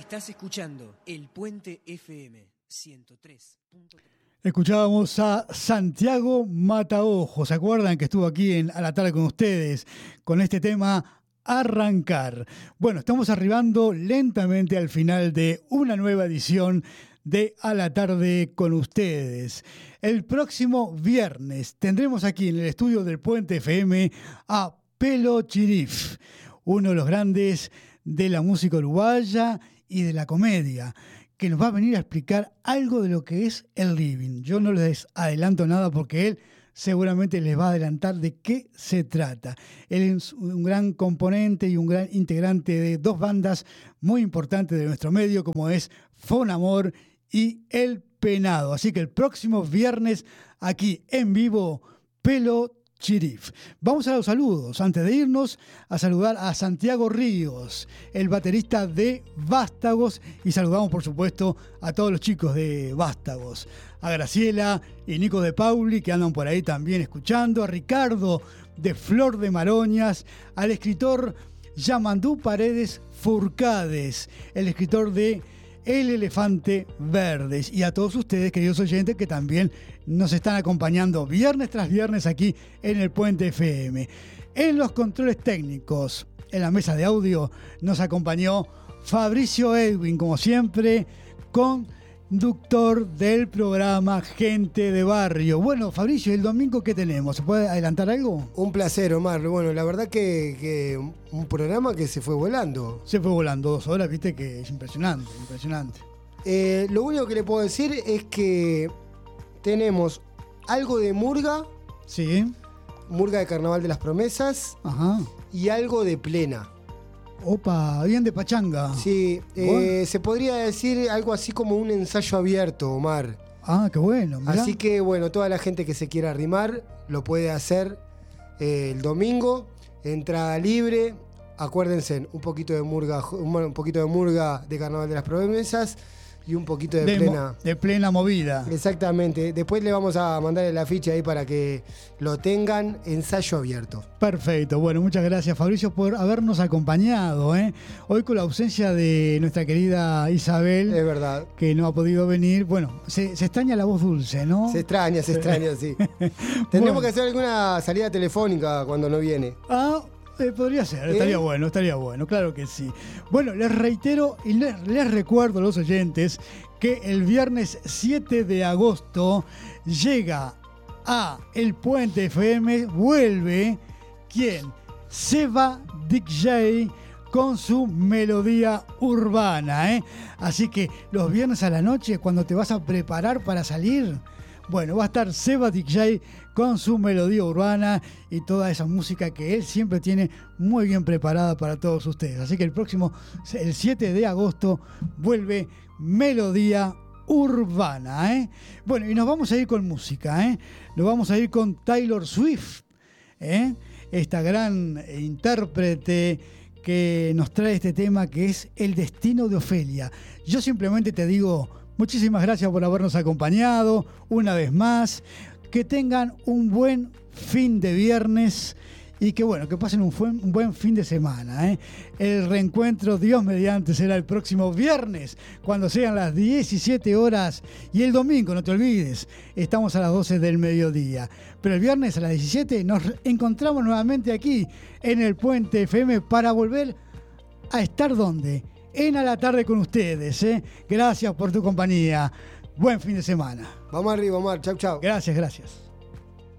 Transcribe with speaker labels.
Speaker 1: Estás escuchando El Puente FM 103.3.
Speaker 2: Escuchábamos a Santiago Mataojo. ¿Se acuerdan que estuvo aquí A la Tarde con ustedes con este tema Arrancar? Bueno, estamos arribando lentamente al final de una nueva edición de A la Tarde con ustedes. El próximo viernes tendremos aquí en el estudio del Puente FM a Pelo Chirif, uno de los grandes de la música uruguaya y de la comedia, que nos va a venir a explicar algo de lo que es el living. Yo no les adelanto nada porque él seguramente les va a adelantar de qué se trata. Él es un gran componente y un gran integrante de dos bandas muy importantes de nuestro medio, como es Fonamor y El Penado. Así que el próximo viernes, aquí en vivo, Pelo Chirif. Vamos a los saludos. Antes de irnos, a saludar a Santiago Ríos, el baterista de Vástagos, y saludamos, por supuesto, a todos los chicos de Vástagos, a Graciela y Nico de Pauli, que andan por ahí también escuchando, a Ricardo de Flor de Maroñas, al escritor Yamandú Paredes Furcades, el escritor de El Elefante Verdes, y a todos ustedes, queridos oyentes, que también nos están acompañando viernes tras viernes aquí en el Puente FM. En los controles técnicos, en la mesa de audio, nos acompañó Fabricio Edwin, como siempre, conductor del programa Gente de Barrio. Bueno, Fabricio, ¿el domingo qué tenemos? ¿Se puede adelantar algo?
Speaker 3: Un placer, Omar. Bueno, la verdad que un programa que se fue volando.
Speaker 2: Se fue volando 2 horas, viste que es impresionante, impresionante.
Speaker 3: Lo único que le puedo decir es que tenemos algo de murga.
Speaker 2: Sí.
Speaker 3: Murga de Carnaval de las Promesas.
Speaker 2: Ajá.
Speaker 3: Y algo de plena.
Speaker 2: Opa, bien de pachanga.
Speaker 3: Sí,
Speaker 2: bueno.
Speaker 3: Se podría decir algo así como un ensayo abierto, Omar.
Speaker 2: Ah, qué bueno. Mirá.
Speaker 3: Así que, bueno, toda la gente que se quiera arrimar lo puede hacer el domingo. Entrada libre. Acuérdense, un poquito de murga de Carnaval de las Promesas y un poquito de
Speaker 2: plena movida.
Speaker 3: Exactamente. Después le vamos a mandar el afiche ahí para que lo tengan. Ensayo abierto.
Speaker 2: Perfecto. Bueno, muchas gracias, Fabricio, por habernos acompañado, ¿eh? Hoy con la ausencia de nuestra querida Isabel.
Speaker 3: Es verdad.
Speaker 2: Que no ha podido venir. Bueno, se extraña la voz dulce, ¿no?
Speaker 3: Se extraña, sí. Tendremos que hacer alguna salida telefónica cuando no viene.
Speaker 2: Podría ser, estaría bueno, claro que sí. Bueno, les reitero y les recuerdo a los oyentes que el viernes 7 de agosto llega a El Puente FM, vuelve, ¿quién? Seba DJ con su melodía urbana, ¿eh? Así que los viernes a la noche, cuando te vas a preparar para salir, bueno, va a estar Seba DJ con su melodía urbana y toda esa música que él siempre tiene muy bien preparada para todos ustedes. Así que el 7 de agosto, vuelve Melodía Urbana, ¿eh? Bueno, y nos vamos a ir con música, ¿eh? Nos vamos a ir con Taylor Swift, ¿eh? Esta gran intérprete que nos trae este tema que es El Destino de Ofelia. Yo simplemente te digo, muchísimas gracias por habernos acompañado una vez más. Que tengan un buen fin de viernes y que pasen un buen fin de semana, ¿eh? El reencuentro, Dios mediante, será el próximo viernes, cuando sean las 17 horas. Y el domingo, no te olvides, estamos a las 12 del mediodía. Pero el viernes a las 17 nos encontramos nuevamente aquí en el Puente FM para volver a estar ¿dónde? En A la Tarde con ustedes, ¿eh? Gracias por tu compañía. Buen fin de semana.
Speaker 3: Vamos arriba, Omar. Chau, chau.
Speaker 2: Gracias.